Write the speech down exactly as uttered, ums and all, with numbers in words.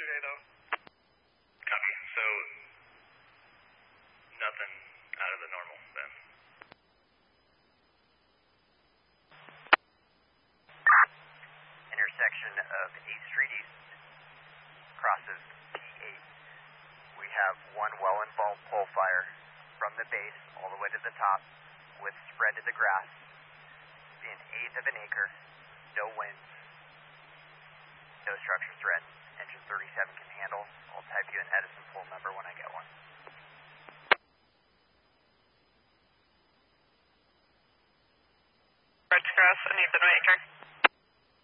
yesterday, though. Copy. So, nothing out of the normal, then. Intersection of eighth Street East crosses P eight. We have one well-involved pole fire from the base all the way to the top with spread to the grass. Be an eighth of an acre, no wind.